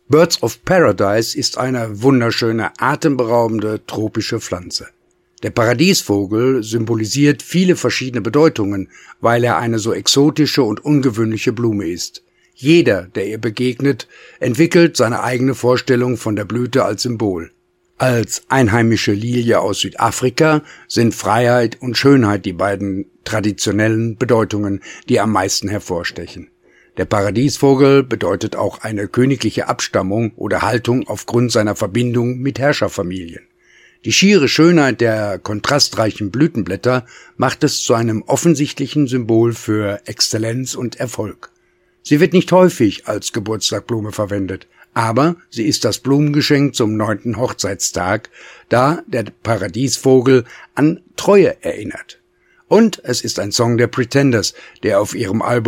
Birds of Paradise ist eine wunderschöne, atemberaubende tropische Pflanze. Der Paradiesvogel symbolisiert viele verschiedene Bedeutungen, weil er eine so exotische und ungewöhnliche Blume ist. Jeder, der ihr begegnet, entwickelt seine eigene Vorstellung von der Blüte als Symbol. Als einheimische Lilie aus Südafrika sind Freiheit und Schönheit die beiden traditionellen Bedeutungen, die am meisten hervorstechen. Der Paradiesvogel bedeutet auch eine königliche Abstammung oder Haltung aufgrund seiner Verbindung mit Herrscherfamilien. Die schiere Schönheit der kontrastreichen Blütenblätter macht es zu einem offensichtlichen Symbol für Exzellenz und Erfolg. Sie wird nicht häufig als Geburtstagsblume verwendet, aber sie ist das Blumengeschenk zum 9. Hochzeitstag, da der Paradiesvogel an Treue erinnert. Und es ist ein Song der Pretenders, der auf ihrem Album